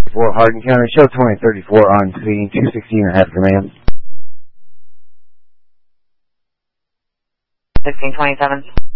For Hardin County, show 2034 on scene, 216 and a half command. 1627.